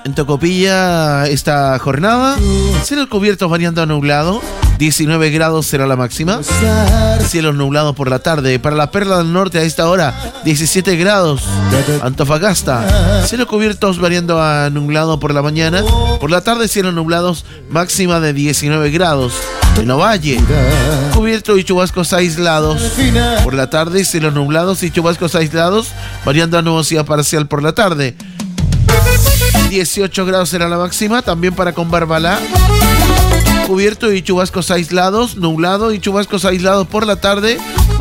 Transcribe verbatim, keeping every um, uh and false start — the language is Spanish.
En Tocopilla esta jornada, cielos cubiertos variando a nublado, diecinueve grados será la máxima. Cielos nublados por la tarde. Para la Perla del Norte a esta hora, diecisiete grados. Antofagasta, cielos cubiertos variando a nublado por la mañana. Por la tarde, cielos nublados, máxima de diecinueve grados. En Ovalle, cubierto y chubascos aislados. Por la tarde, cielos nublados y chubascos aislados, variando a nubosidad parcial por la tarde. dieciocho grados será la máxima, también para Combarbalá. Cubierto y chubascos aislados, nublado y chubascos aislados por la tarde.